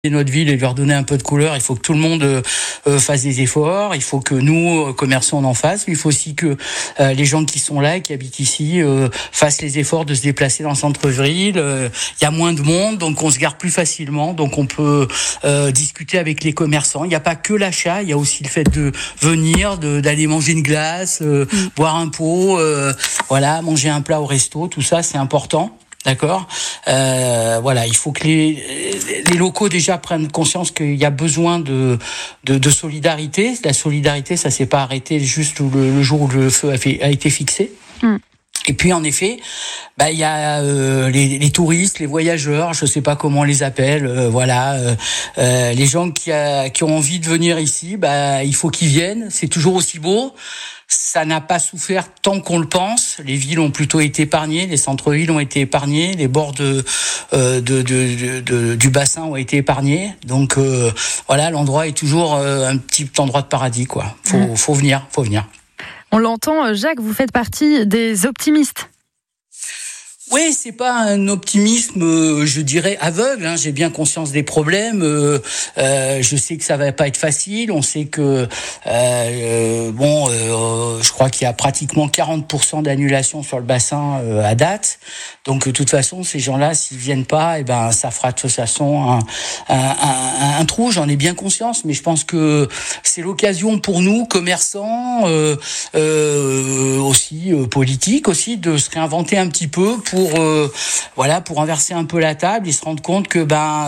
notre ville et leur donner un peu de couleur. Il faut que tout le monde fasse des efforts. Il faut que nous, commerçants, on en fasse. Il faut aussi que les gens qui sont là, qui habitent ici, fassent les efforts de se déplacer dans le centre-ville. Il y a moins de monde, donc on se gare plus facilement. Donc on peut discuter avec les commerçants. Il n'y a pas que l'achat, il y a aussi le fait de venir, d'aller manger une glace, boire un pot, manger un plat au resto. Tout ça, c'est important. D'accord. Il faut que les locaux déjà prennent conscience qu'il y a besoin de solidarité. La solidarité, ça s'est pas arrêté juste le jour où le feu a été fixé. Et puis en effet, il y a les touristes, les voyageurs, je sais pas comment on les appelle, les gens qui ont envie de venir ici, il faut qu'ils viennent. C'est toujours aussi beau. Ça n'a pas souffert tant qu'on le pense. Les villes ont plutôt été épargnées, les centres-villes ont été épargnés, les bords du bassin ont été épargnés. Donc l'endroit est toujours un petit endroit de paradis, quoi. Faut venir. On l'entend, Jacques, vous faites partie des optimistes. Oui, c'est pas un optimisme, je dirais, aveugle. J'ai bien conscience des problèmes. Je sais que ça va pas être facile. On sait que, je crois qu'il y a pratiquement 40% d'annulation sur le bassin à date. Donc, de toute façon, ces gens-là, s'ils viennent pas, ça fera de toute façon un trou. J'en ai bien conscience, mais je pense que c'est l'occasion pour nous, commerçants, aussi politiques, aussi, de se réinventer un petit peu pour renverser un peu la table et se rendre compte que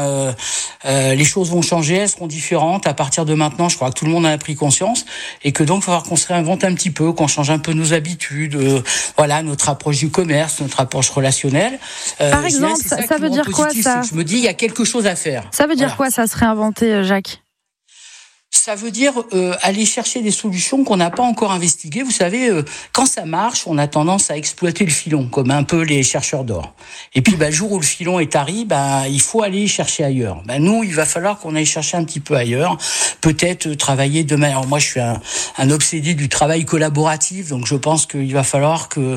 les choses vont changer, elles seront différentes à partir de maintenant. Je crois que tout le monde en a pris conscience et que donc il va falloir qu'on se réinvente un petit peu, qu'on change un peu nos habitudes, notre approche du commerce, notre approche relationnelle. Par exemple, ça veut dire quoi ça ? Je me dis, il y a quelque chose à faire. Ça veut dire quoi ça, se réinventer, Jacques ? Ça veut dire aller chercher des solutions qu'on n'a pas encore investiguées. Vous savez, quand ça marche, on a tendance à exploiter le filon, comme un peu les chercheurs d'or. Et puis, le jour où le filon est tari, il faut aller chercher ailleurs. Nous, il va falloir qu'on aille chercher un petit peu ailleurs. Peut-être travailler demain. Alors moi, je suis un obsédé du travail collaboratif, donc je pense qu'il va falloir que,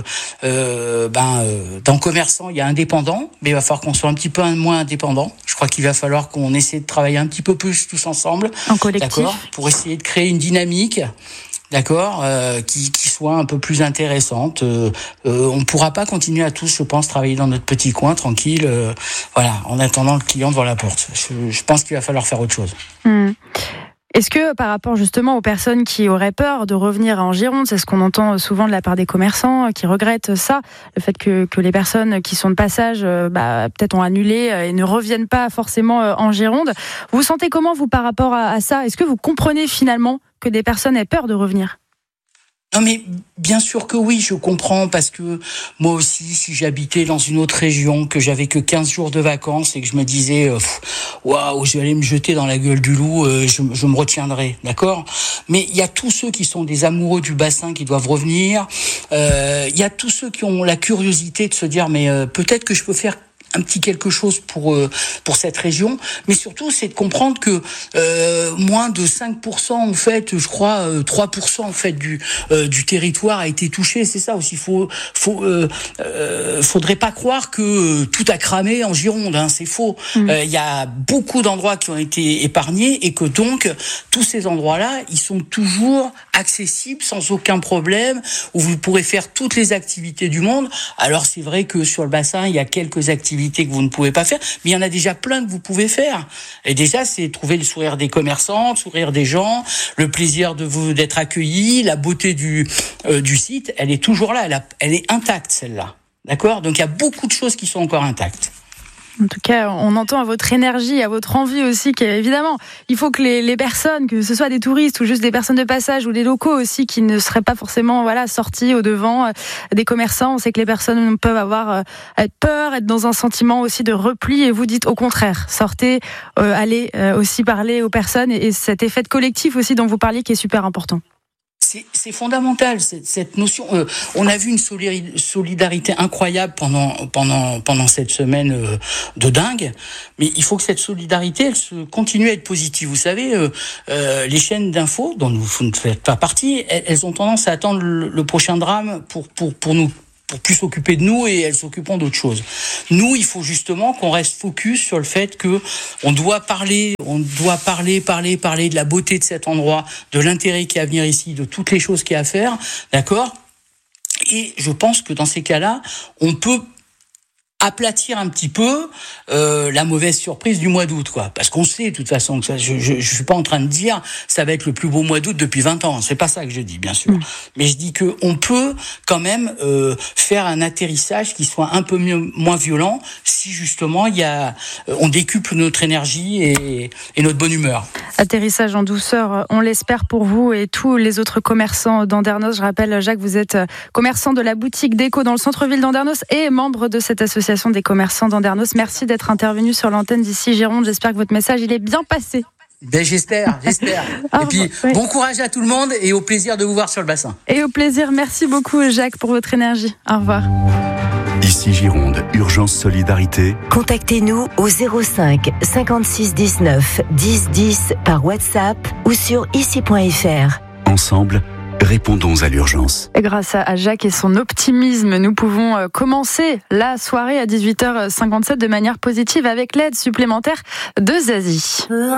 dans commerçant, il y a indépendant, mais il va falloir qu'on soit un petit peu moins indépendant. Je crois qu'il va falloir qu'on essaie de travailler un petit peu plus tous ensemble. En collectif. D'accord, pour essayer de créer une dynamique, qui soit un peu plus intéressante. On ne pourra pas continuer à tous, je pense, travailler dans notre petit coin, tranquille, en attendant le client devant la porte. Je pense qu'il va falloir faire autre chose. Est-ce que par rapport justement aux personnes qui auraient peur de revenir en Gironde, c'est ce qu'on entend souvent de la part des commerçants qui regrettent ça, le fait que les personnes qui sont de passage peut-être ont annulé et ne reviennent pas forcément en Gironde. Vous sentez comment vous par rapport à ça ? Est-ce que vous comprenez finalement que des personnes aient peur de revenir ? Non mais bien sûr que oui, je comprends, parce que moi aussi, si j'habitais dans une autre région, que j'avais que 15 jours de vacances et que je me disais waouh, je vais aller me jeter dans la gueule du loup, je me retiendrai, d'accord ? Mais il y a tous ceux qui sont des amoureux du bassin qui doivent revenir. Il y a tous ceux qui ont la curiosité de se dire peut-être que je peux faire un petit quelque chose pour cette région, mais surtout c'est de comprendre que moins de 5% en fait, je crois 3% en fait du territoire a été touché. C'est ça aussi. Faudrait pas croire que tout a cramé en Gironde. C'est faux. Il y a beaucoup d'endroits qui ont été épargnés et que donc tous ces endroits-là, ils sont toujours accessibles sans aucun problème, où vous pourrez faire toutes les activités du monde. Alors c'est vrai que sur le bassin, il y a quelques activités que vous ne pouvez pas faire, mais il y en a déjà plein que vous pouvez faire. Et déjà, c'est trouver le sourire des commerçants, le sourire des gens, le plaisir d'être accueillis, la beauté du site, elle est toujours là, elle est intacte celle-là. D'accord ? Donc il y a beaucoup de choses qui sont encore intactes. En tout cas, on entend à votre énergie, à votre envie aussi, qu'évidemment, il faut que les personnes, que ce soit des touristes ou juste des personnes de passage ou des locaux aussi, qui ne seraient pas forcément sortis au devant des commerçants. On sait que les personnes peuvent avoir peur, être dans un sentiment aussi de repli, et vous dites au contraire, sortez, allez aussi parler aux personnes, et cet effet de collectif aussi dont vous parliez qui est super important. C'est fondamental, cette notion. On a vu une solidarité incroyable pendant cette semaine de dingue, mais il faut que cette solidarité, elle se continue à être positive. Vous savez, les chaînes d'infos, dont vous ne faites pas partie, elles ont tendance à attendre le prochain drame pour nous pour plus s'occuper de nous et elles s'occuperont d'autres choses. Nous, il faut justement qu'on reste focus sur le fait que on doit parler de la beauté de cet endroit, de l'intérêt qu'il y a à venir ici, de toutes les choses qu'il y a à faire, d'accord ? Et je pense que dans ces cas-là, on peut aplatir un petit peu la mauvaise surprise du mois d'août, quoi. Parce qu'on sait, de toute façon, que ça, je suis pas en train de dire ça va être le plus beau mois d'août depuis 20 ans. C'est pas ça que je dis, bien sûr. Mais je dis que on peut quand même faire un atterrissage qui soit un peu moins violent si justement on décuple notre énergie et notre bonne humeur. Atterrissage en douceur, on l'espère pour vous et tous les autres commerçants d'Andernos. Je rappelle, Jacques, vous êtes commerçant de la boutique Déco dans le centre-ville d'Andernos et membre de cette association des commerçants d'Andernos. Merci d'être intervenu sur l'antenne d'ici Gironde. J'espère que votre message il est bien passé. Ben j'espère. Et puis bon courage à tout le monde et au plaisir de vous voir sur le bassin. Et au plaisir. Merci beaucoup Jacques pour votre énergie. Au revoir. Ici Gironde, Urgence Solidarité. Contactez-nous au 05 56 19 10 10 par WhatsApp ou sur ici.fr. Ensemble, répondons à l'urgence. Et grâce à Jacques et son optimisme, nous pouvons commencer la soirée à 18h57 de manière positive avec l'aide supplémentaire de Zazie.